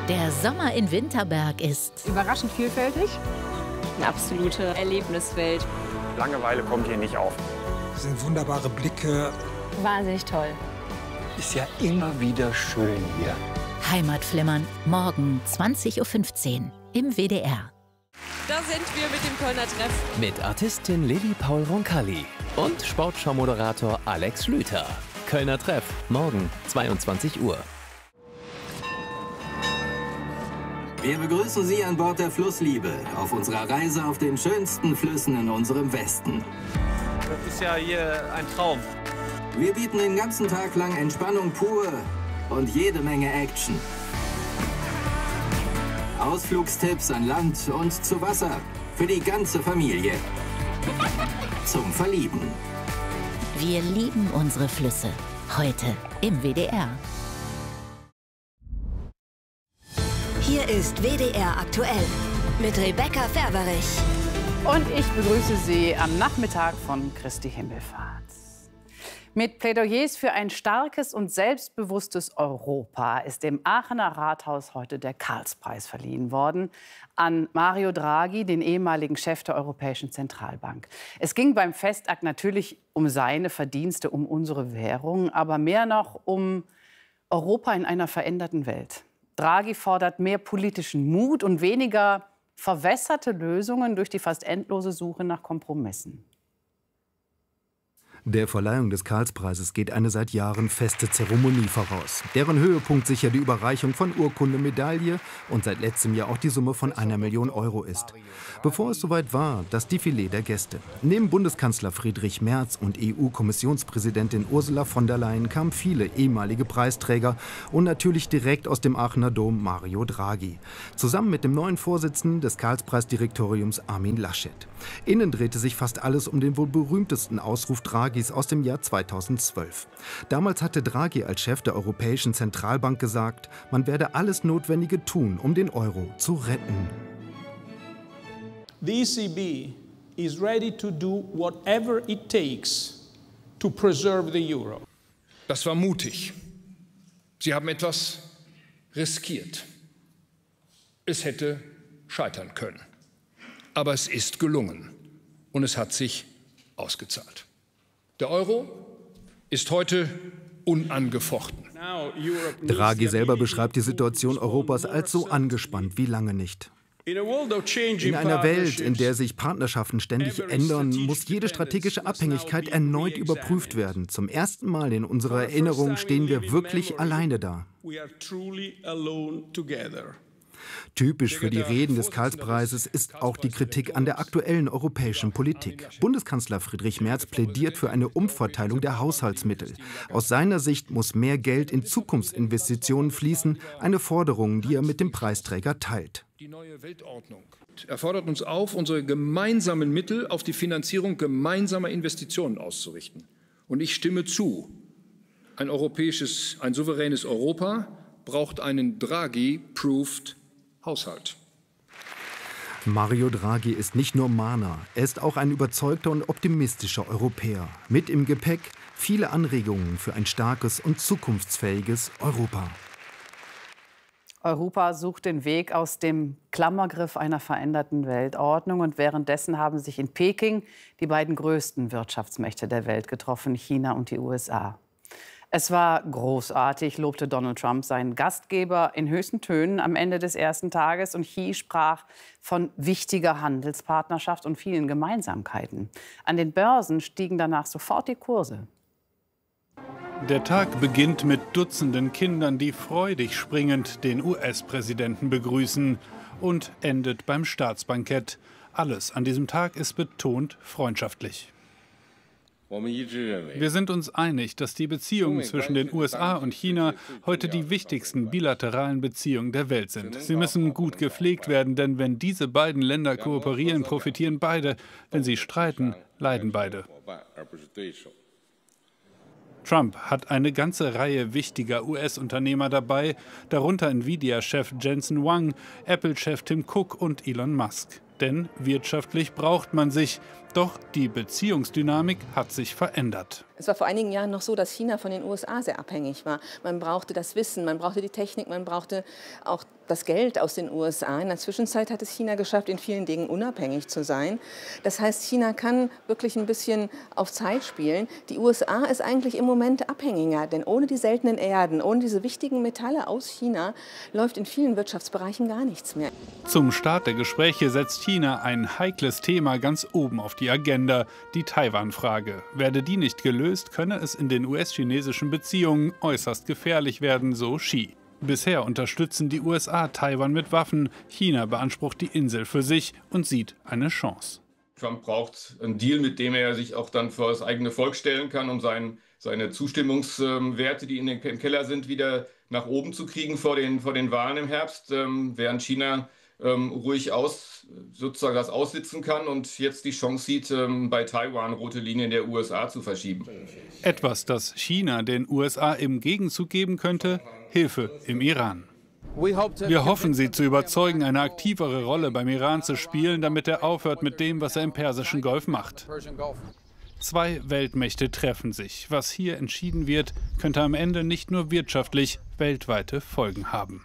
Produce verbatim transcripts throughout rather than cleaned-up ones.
Der Sommer in Winterberg ist überraschend vielfältig. Eine absolute Erlebniswelt. Langeweile kommt hier nicht auf. Das sind wunderbare Blicke. Wahnsinnig toll. Ist ja immer wieder schön hier. Heimatflimmern, morgen zwanzig Uhr fünfzehn im W D R. Da sind wir mit dem Kölner Treff. Mit Artistin Lilly Paul Roncalli und Sportschau-Moderator Alex Schlüter. Kölner Treff, morgen zweiundzwanzig Uhr. Wir begrüßen Sie an Bord der Flussliebe auf unserer Reise auf den schönsten Flüssen in unserem Westen. Das ist ja hier ein Traum. Wir bieten den ganzen Tag lang Entspannung pur und jede Menge Action. Ausflugstipps an Land und zu Wasser für die ganze Familie. Zum Verlieben. Wir lieben unsere Flüsse. Heute im W D R. Hier ist W D R aktuell mit Rebecca Ferberich. Und ich begrüße Sie am Nachmittag von Christi Himmelfahrt. Mit Plädoyers für ein starkes und selbstbewusstes Europa ist dem Aachener Rathaus heute der Karlspreis verliehen worden an Mario Draghi, den ehemaligen Chef der Europäischen Zentralbank. Es ging beim Festakt natürlich um seine Verdienste, um unsere Währung, aber mehr noch um Europa in einer veränderten Welt. Draghi fordert mehr politischen Mut und weniger verwässerte Lösungen durch die fast endlose Suche nach Kompromissen. Der Verleihung des Karlspreises geht eine seit Jahren feste Zeremonie voraus. Deren Höhepunkt sicher die Überreichung von Urkunde, Medaille und seit letztem Jahr auch die Summe von einer Million Euro ist. Bevor es soweit war, das Defilé der Gäste. Neben Bundeskanzler Friedrich Merz und E U-Kommissionspräsidentin Ursula von der Leyen kamen viele ehemalige Preisträger und natürlich direkt aus dem Aachener Dom Mario Draghi. Zusammen mit dem neuen Vorsitzenden des Karlspreisdirektoriums Armin Laschet. Innen drehte sich fast alles um den wohl berühmtesten Ausruf Draghi aus dem Jahr zweitausendzwölf. Damals hatte Draghi als Chef der Europäischen Zentralbank gesagt, man werde alles Notwendige tun, um den Euro zu retten. The E C B is ready to do whatever it takes to preserve the euro. Das war mutig. Sie haben etwas riskiert. Es hätte scheitern können. Aber es ist gelungen und es hat sich ausgezahlt. Der Euro ist heute unangefochten. Draghi selber beschreibt die Situation Europas als so angespannt wie lange nicht. In einer Welt, in der sich Partnerschaften ständig ändern, muss jede strategische Abhängigkeit erneut überprüft werden. Zum ersten Mal in unserer Erinnerung stehen wir wirklich alleine da. Typisch für die Reden des Karlspreises ist auch die Kritik an der aktuellen europäischen Politik. Bundeskanzler Friedrich Merz plädiert für eine Umverteilung der Haushaltsmittel. Aus seiner Sicht muss mehr Geld in Zukunftsinvestitionen fließen, eine Forderung, die er mit dem Preisträger teilt. Die neue Weltordnung. Er fordert uns auf, unsere gemeinsamen Mittel auf die Finanzierung gemeinsamer Investitionen auszurichten. Und ich stimme zu. Ein europäisches, ein souveränes Europa braucht einen Draghi-proofed Haushalt. Mario Draghi ist nicht nur Mahner, er ist auch ein überzeugter und optimistischer Europäer. Mit im Gepäck viele Anregungen für ein starkes und zukunftsfähiges Europa. Europa sucht den Weg aus dem Klammergriff einer veränderten Weltordnung. Und währenddessen haben sich in Peking die beiden größten Wirtschaftsmächte der Welt getroffen, China und die U S A. Es war großartig, lobte Donald Trump seinen Gastgeber in höchsten Tönen am Ende des ersten Tages. Und Xi sprach von wichtiger Handelspartnerschaft und vielen Gemeinsamkeiten. An den Börsen stiegen danach sofort die Kurse. Der Tag beginnt mit Dutzenden Kindern, die freudig springend den U S-Präsidenten begrüßen, und endet beim Staatsbankett. Alles an diesem Tag ist betont freundschaftlich. Wir sind uns einig, dass die Beziehungen zwischen den U S A und China heute die wichtigsten bilateralen Beziehungen der Welt sind. Sie müssen gut gepflegt werden, denn wenn diese beiden Länder kooperieren, profitieren beide. Wenn sie streiten, leiden beide. Trump hat eine ganze Reihe wichtiger U S-Unternehmer dabei, darunter Nvidia-Chef Jensen Huang, Apple-Chef Tim Cook und Elon Musk. Denn wirtschaftlich braucht man sich. Doch die Beziehungsdynamik hat sich verändert. Es war vor einigen Jahren noch so, dass China von den U S A sehr abhängig war. Man brauchte das Wissen, man brauchte die Technik, man brauchte auch das Geld aus den U S A. In der Zwischenzeit hat es China geschafft, in vielen Dingen unabhängig zu sein. Das heißt, China kann wirklich ein bisschen auf Zeit spielen. Die U S A ist eigentlich im Moment abhängiger, denn ohne die seltenen Erden, ohne diese wichtigen Metalle aus China läuft in vielen Wirtschaftsbereichen gar nichts mehr. Zum Start der Gespräche setzt China ein heikles Thema ganz oben auf die Agenda, die Taiwan-Frage. Werde die nicht gelöst, könne es in den U S-chinesischen Beziehungen äußerst gefährlich werden, so Xi. Bisher unterstützen die U S A Taiwan mit Waffen. China beansprucht die Insel für sich und sieht eine Chance. Trump braucht einen Deal, mit dem er sich auch dann vor das eigene Volk stellen kann, um sein, seine Zustimmungswerte, die in den, im Keller sind, wieder nach oben zu kriegen vor den, vor den Wahlen im Herbst, ähm, während China ähm, ruhig aus, sozusagen das aussitzen kann und jetzt die Chance sieht, ähm, bei Taiwan rote Linien der U S A zu verschieben. Etwas, das China den U S A im Gegenzug geben könnte: Hilfe im Iran. Wir hoffen, sie zu überzeugen, eine aktivere Rolle beim Iran zu spielen, damit er aufhört mit dem, was er im Persischen Golf macht. Zwei Weltmächte treffen sich. Was hier entschieden wird, könnte am Ende nicht nur wirtschaftlich weltweite Folgen haben.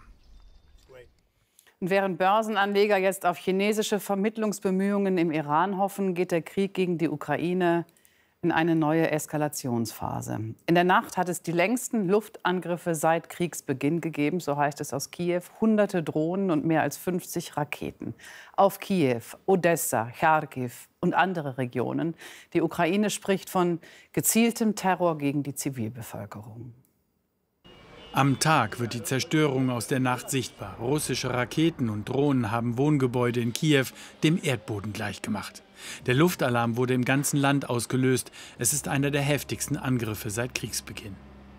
Während Börsenanleger jetzt auf chinesische Vermittlungsbemühungen im Iran hoffen, geht der Krieg gegen die Ukraine in eine neue Eskalationsphase. In der Nacht hat es die längsten Luftangriffe seit Kriegsbeginn gegeben, so heißt es aus Kiew. Hunderte Drohnen und mehr als fünfzig Raketen. Auf Kiew, Odessa, Charkiw und andere Regionen. Die Ukraine spricht von gezieltem Terror gegen die Zivilbevölkerung. Am Tag wird die Zerstörung aus der Nacht sichtbar. Russische Raketen und Drohnen haben Wohngebäude in Kiew dem Erdboden gleichgemacht. Der Luftalarm wurde im ganzen Land ausgelöst. Es ist einer der heftigsten Angriffe seit Kriegsbeginn.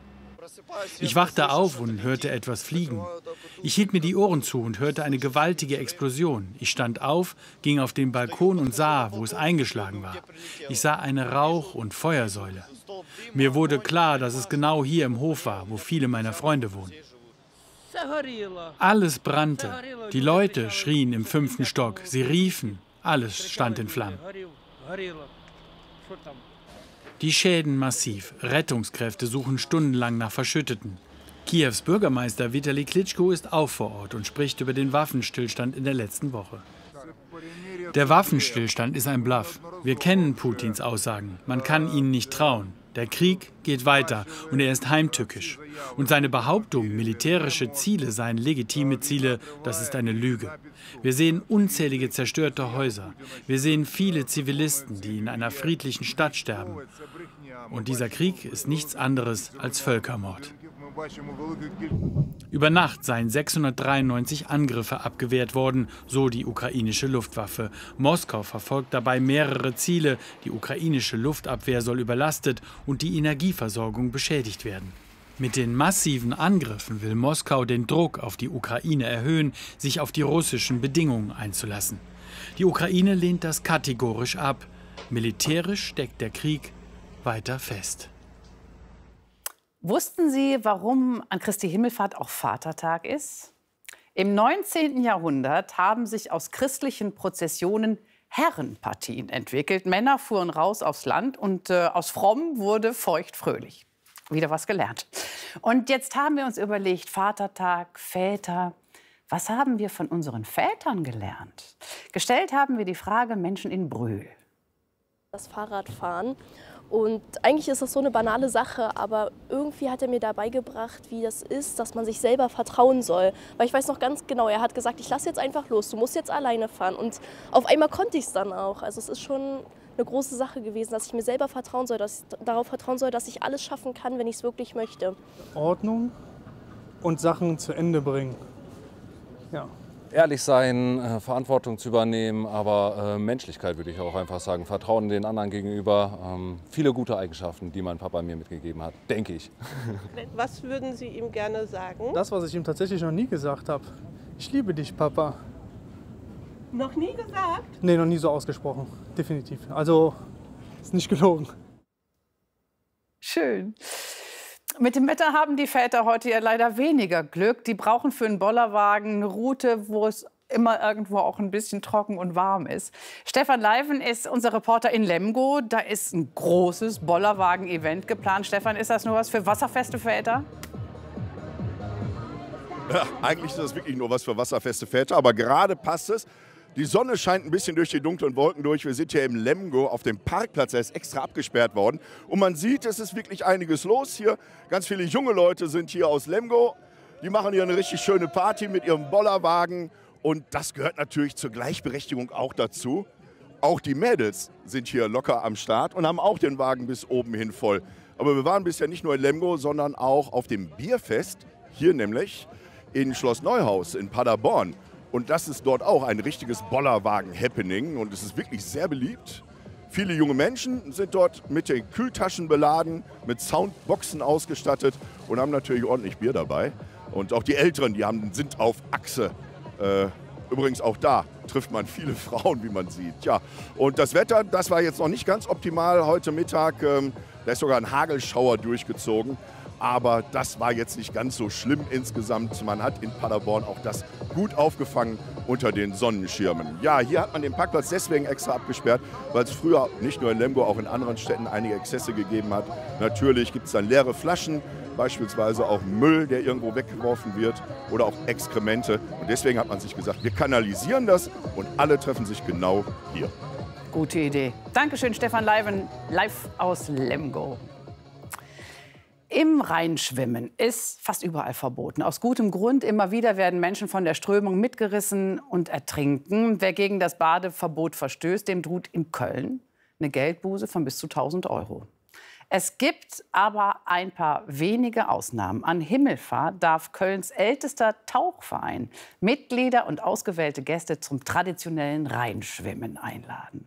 Ich wachte auf und hörte etwas fliegen. Ich hielt mir die Ohren zu und hörte eine gewaltige Explosion. Ich stand auf, ging auf den Balkon und sah, wo es eingeschlagen war. Ich sah eine Rauch- und Feuersäule. Mir wurde klar, dass es genau hier im Hof war, wo viele meiner Freunde wohnen. Alles brannte. Die Leute schrien im fünften Stock. Sie riefen. Alles stand in Flammen. Die Schäden massiv. Rettungskräfte suchen stundenlang nach Verschütteten. Kiews Bürgermeister Vitali Klitschko ist auch vor Ort und spricht über den Waffenstillstand in der letzten Woche. Der Waffenstillstand ist ein Bluff. Wir kennen Putins Aussagen. Man kann ihnen nicht trauen. Der Krieg geht weiter und er ist heimtückisch. Und seine Behauptung, militärische Ziele seien legitime Ziele, das ist eine Lüge. Wir sehen unzählige zerstörte Häuser. Wir sehen viele Zivilisten, die in einer friedlichen Stadt sterben. Und dieser Krieg ist nichts anderes als Völkermord. Über Nacht seien sechshundertdreiundneunzig Angriffe abgewehrt worden, so die ukrainische Luftwaffe. Moskau verfolgt dabei mehrere Ziele. Die ukrainische Luftabwehr soll überlastet und die Energieversorgung beschädigt werden. Mit den massiven Angriffen will Moskau den Druck auf die Ukraine erhöhen, sich auf die russischen Bedingungen einzulassen. Die Ukraine lehnt das kategorisch ab. Militärisch steckt der Krieg weiter fest. Wussten Sie, warum an Christi Himmelfahrt auch Vatertag ist? Im neunzehnten Jahrhundert haben sich aus christlichen Prozessionen Herrenpartien entwickelt. Männer fuhren raus aufs Land und äh, aus fromm wurde feuchtfröhlich. Wieder was gelernt. Und jetzt haben wir uns überlegt, Vatertag, Väter, was haben wir von unseren Vätern gelernt? Gestellt haben wir die Frage Menschen in Brühl. Das Fahrradfahren. Und eigentlich ist das so eine banale Sache, aber irgendwie hat er mir dabei gebracht, wie das ist, dass man sich selber vertrauen soll. Weil ich weiß noch ganz genau, er hat gesagt, ich lasse jetzt einfach los, du musst jetzt alleine fahren. Und auf einmal konnte ich es dann auch. Also es ist schon eine große Sache gewesen, dass ich mir selber vertrauen soll, dass ich darauf vertrauen soll, dass ich alles schaffen kann, wenn ich es wirklich möchte. Ordnung und Sachen zu Ende bringen. Ja. Ehrlich sein, äh, Verantwortung zu übernehmen, aber äh, Menschlichkeit würde ich auch einfach sagen. Vertrauen den anderen gegenüber. Ähm, viele gute Eigenschaften, die mein Papa mir mitgegeben hat, denke ich. Was würden Sie ihm gerne sagen? Das, was ich ihm tatsächlich noch nie gesagt habe. Ich liebe dich, Papa. Noch nie gesagt? Nee, noch nie so ausgesprochen. Definitiv. Also, ist nicht gelogen. Schön. Mit dem Wetter haben die Väter heute ja leider weniger Glück. Die brauchen für einen Bollerwagen eine Route, wo es immer irgendwo auch ein bisschen trocken und warm ist. Stefan Leiven ist unser Reporter in Lemgo. Da ist ein großes Bollerwagen-Event geplant. Stefan, ist das nur was für wasserfeste Väter? Ja, eigentlich ist das wirklich nur was für wasserfeste Väter, aber gerade passt es. Die Sonne scheint ein bisschen durch die dunklen Wolken durch. Wir sind hier im Lemgo auf dem Parkplatz, der ist extra abgesperrt worden. Und man sieht, es ist wirklich einiges los hier. Ganz viele junge Leute sind hier aus Lemgo. Die machen hier eine richtig schöne Party mit ihrem Bollerwagen. Und das gehört natürlich zur Gleichberechtigung auch dazu. Auch die Mädels sind hier locker am Start und haben auch den Wagen bis oben hin voll. Aber wir waren bisher nicht nur in Lemgo, sondern auch auf dem Bierfest, hier nämlich in Schloss Neuhaus in Paderborn. Und das ist dort auch ein richtiges Bollerwagen-Happening und es ist wirklich sehr beliebt. Viele junge Menschen sind dort mit den Kühltaschen beladen, mit Soundboxen ausgestattet und haben natürlich ordentlich Bier dabei. Und auch die Älteren, die haben, sind auf Achse. Äh, übrigens auch da trifft man viele Frauen, wie man sieht. Ja. Und das Wetter, das war jetzt noch nicht ganz optimal heute Mittag. Ähm, da ist sogar ein Hagelschauer durchgezogen. Aber das war jetzt nicht ganz so schlimm insgesamt. Man hat in Paderborn auch das gut aufgefangen unter den Sonnenschirmen. Ja, hier hat man den Parkplatz deswegen extra abgesperrt, weil es früher nicht nur in Lemgo, auch in anderen Städten einige Exzesse gegeben hat. Natürlich gibt es dann leere Flaschen, beispielsweise auch Müll, der irgendwo weggeworfen wird oder auch Exkremente. Und deswegen hat man sich gesagt, wir kanalisieren das und alle treffen sich genau hier. Gute Idee. Dankeschön, Stefan Leiven, live aus Lemgo. Im Rheinschwimmen ist fast überall verboten. Aus gutem Grund. Immer wieder werden Menschen von der Strömung mitgerissen und ertrinken. Wer gegen das Badeverbot verstößt, dem droht in Köln eine Geldbuße von bis zu tausend Euro. Es gibt aber ein paar wenige Ausnahmen. An Himmelfahrt darf Kölns ältester Tauchverein Mitglieder und ausgewählte Gäste zum traditionellen Rheinschwimmen einladen.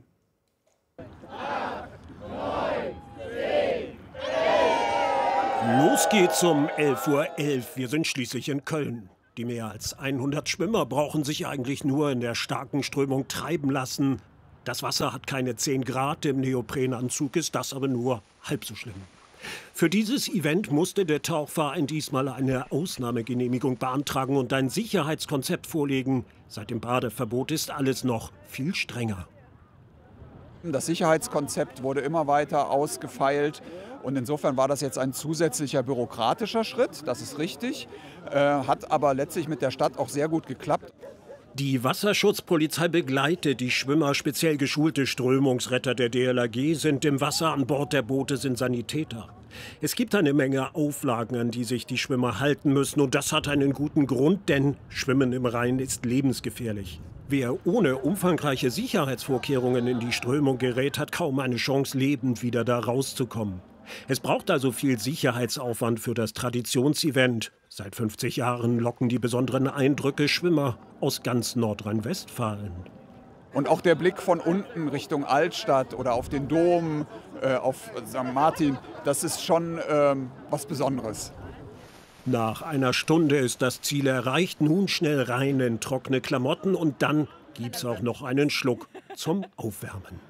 Los geht's um elf Uhr elf. Wir sind schließlich in Köln. Die mehr als hundert Schwimmer brauchen sich eigentlich nur in der starken Strömung treiben lassen. Das Wasser hat keine zehn Grad, im Neoprenanzug ist das aber nur halb so schlimm. Für dieses Event musste der Tauchverein diesmal eine Ausnahmegenehmigung beantragen und ein Sicherheitskonzept vorlegen. Seit dem Badeverbot ist alles noch viel strenger. Das Sicherheitskonzept wurde immer weiter ausgefeilt. Und insofern war das jetzt ein zusätzlicher bürokratischer Schritt, das ist richtig, äh, hat aber letztlich mit der Stadt auch sehr gut geklappt. Die Wasserschutzpolizei begleitet die Schwimmer. Speziell geschulte Strömungsretter der D L R G sind im Wasser. An Bord der Boote sind Sanitäter. Es gibt eine Menge Auflagen, an die sich die Schwimmer halten müssen. Und das hat einen guten Grund, denn Schwimmen im Rhein ist lebensgefährlich. Wer ohne umfangreiche Sicherheitsvorkehrungen in die Strömung gerät, hat kaum eine Chance, lebend wieder da rauszukommen. Es braucht also viel Sicherheitsaufwand für das Traditionsevent. Seit fünfzig Jahren locken die besonderen Eindrücke Schwimmer aus ganz Nordrhein-Westfalen. Und auch der Blick von unten Richtung Altstadt oder auf den Dom, äh, auf Sankt Martin, das ist schon ähm, was Besonderes. Nach einer Stunde ist das Ziel erreicht. Nun schnell rein in trockene Klamotten und dann gibt's auch noch einen Schluck zum Aufwärmen.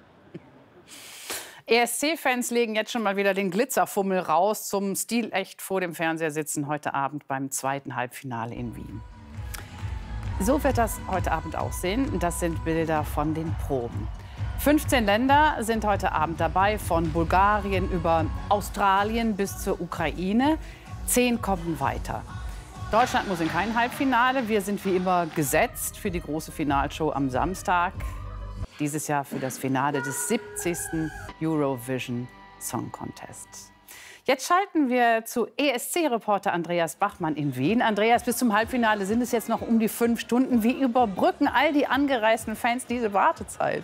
E S C-Fans legen jetzt schon mal wieder den Glitzerfummel raus zum stilecht vor dem Fernseher sitzen heute Abend beim zweiten Halbfinale in Wien. So wird das heute Abend aussehen. Das sind Bilder von den Proben. fünfzehn Länder sind heute Abend dabei, von Bulgarien über Australien bis zur Ukraine. Zehn kommen weiter. Deutschland muss in kein Halbfinale. Wir sind wie immer gesetzt für die große Finalshow am Samstag. Dieses Jahr für das Finale des siebzigsten Eurovision Song Contest. Jetzt schalten wir zu E S C-Reporter Andreas Bachmann in Wien. Andreas, bis zum Halbfinale sind es jetzt noch um die fünf Stunden. Wie überbrücken all die angereisten Fans diese Wartezeit?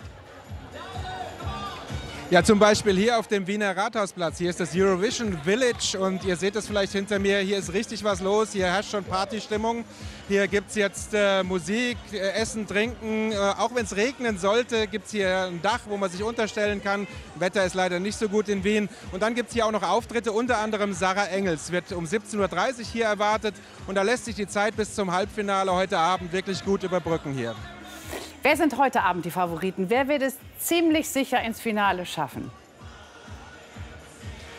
Ja, zum Beispiel hier auf dem Wiener Rathausplatz. Hier ist das Eurovision Village und ihr seht es vielleicht hinter mir. Hier ist richtig was los. Hier herrscht schon Partystimmung. Hier gibt es jetzt äh, Musik, äh, Essen, Trinken. Äh, auch wenn es regnen sollte, gibt es hier ein Dach, wo man sich unterstellen kann. Wetter ist leider nicht so gut in Wien. Und dann gibt es hier auch noch Auftritte, unter anderem Sarah Engels. Wird um siebzehn Uhr dreißig hier erwartet. Und da lässt sich die Zeit bis zum Halbfinale heute Abend wirklich gut überbrücken hier. Wer sind heute Abend die Favoriten? Wer wird es ziemlich sicher ins Finale schaffen?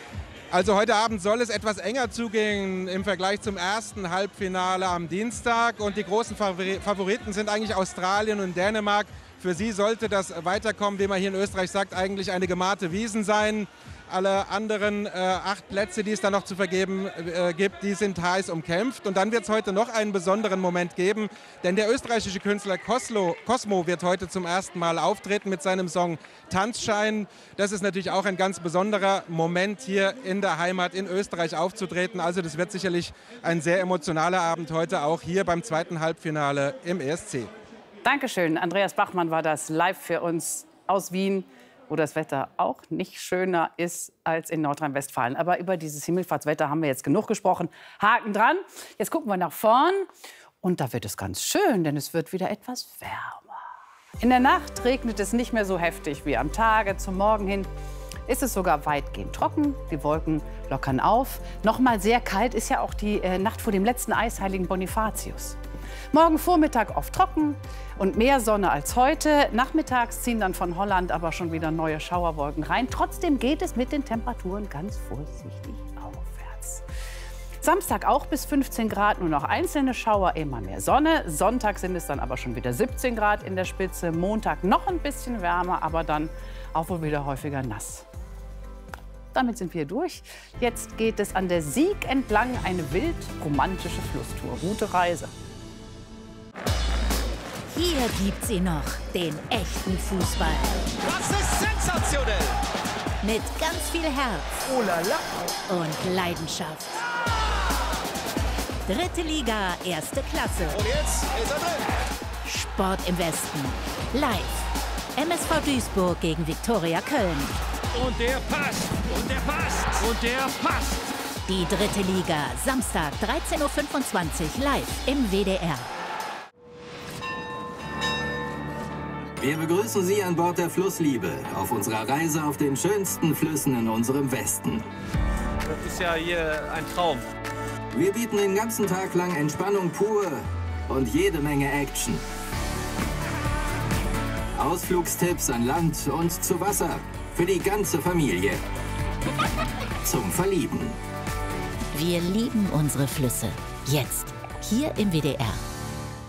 Also heute Abend soll es etwas enger zugehen im Vergleich zum ersten Halbfinale am Dienstag. Und die großen Favoriten sind eigentlich Australien und Dänemark. Für sie sollte das Weiterkommen, wie man hier in Österreich sagt, eigentlich eine gemachte Wiesn sein. Alle anderen äh, acht Plätze, die es da noch zu vergeben äh, gibt, die sind heiß umkämpft. Und dann wird es heute noch einen besonderen Moment geben, denn der österreichische Künstler Coslo, Cosmo wird heute zum ersten Mal auftreten mit seinem Song Tanzschein. Das ist natürlich auch ein ganz besonderer Moment, hier in der Heimat in Österreich aufzutreten. Also das wird sicherlich ein sehr emotionaler Abend heute auch hier beim zweiten Halbfinale im E S C. Dankeschön. Andreas Bachmann war das live für uns aus Wien, wo das Wetter auch nicht schöner ist als in Nordrhein-Westfalen. Aber über dieses Himmelfahrtswetter haben wir jetzt genug gesprochen. Haken dran. Jetzt gucken wir nach vorn. Und da wird es ganz schön, denn es wird wieder etwas wärmer. In der Nacht regnet es nicht mehr so heftig wie am Tage. Zum Morgen hin ist es sogar weitgehend trocken. Die Wolken lockern auf. Noch mal sehr kalt ist ja auch die äh, Nacht vor dem letzten Eisheiligen Bonifatius. Morgen Vormittag oft trocken und mehr Sonne als heute. Nachmittags ziehen dann von Holland aber schon wieder neue Schauerwolken rein. Trotzdem geht es mit den Temperaturen ganz vorsichtig aufwärts. Samstag auch bis fünfzehn Grad, nur noch einzelne Schauer, immer mehr Sonne. Sonntag sind es dann aber schon wieder siebzehn Grad in der Spitze. Montag noch ein bisschen wärmer, aber dann auch wohl wieder häufiger nass. Damit sind wir durch. Jetzt geht es an der Sieg entlang, eine wild romantische Flusstour. Gute Reise. Hier gibt's sie noch, den echten Fußball. Das ist sensationell! Mit ganz viel Herz. Oh la la. Und Leidenschaft. Dritte Liga, erste Klasse. Und jetzt ist er drin. Sport im Westen. Live. M S V Duisburg gegen Viktoria Köln. Und der passt. Und der passt. Und der passt. Die dritte Liga, Samstag, dreizehn Uhr fünfundzwanzig, live im W D R. Wir begrüßen Sie an Bord der Flussliebe auf unserer Reise auf den schönsten Flüssen in unserem Westen. Das ist ja hier ein Traum. Wir bieten den ganzen Tag lang Entspannung pur und jede Menge Action. Ausflugstipps an Land und zu Wasser für die ganze Familie. Zum Verlieben. Wir lieben unsere Flüsse. Jetzt, hier im W D R.